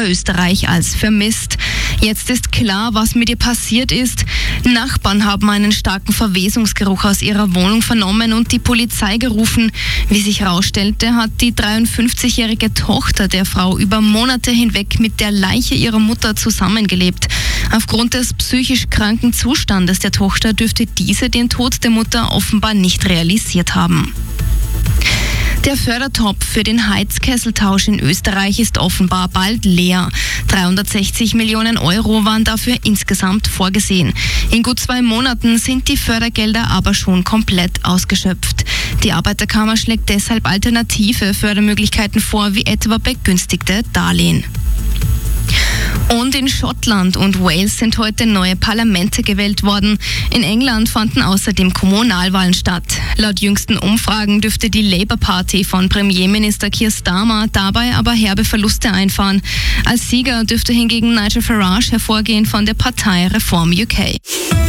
Oberösterreich als vermisst. Jetzt ist klar, was mit ihr passiert ist. Nachbarn haben einen starken Verwesungsgeruch aus ihrer Wohnung vernommen und die Polizei gerufen. Wie sich herausstellte, hat die 53-jährige Tochter der Frau über Monate hinweg mit der Leiche ihrer Mutter zusammengelebt. Aufgrund des psychisch kranken Zustandes der Tochter dürfte diese den Tod der Mutter offenbar nicht realisiert haben. Der Fördertopf für den Heizkesseltausch in Österreich ist offenbar bald leer. 360 Millionen Euro waren dafür insgesamt vorgesehen. In gut 2 Monaten sind die Fördergelder aber schon komplett ausgeschöpft. Die Arbeiterkammer schlägt deshalb alternative Fördermöglichkeiten vor, wie etwa begünstigte Darlehen. Und in Schottland und Wales sind heute neue Parlamente gewählt worden. In England fanden außerdem Kommunalwahlen statt. Laut jüngsten Umfragen dürfte die Labour Party von Premierminister Keir Starmer dabei aber herbe Verluste einfahren. Als Sieger dürfte hingegen Nigel Farage hervorgehen von der Partei Reform UK.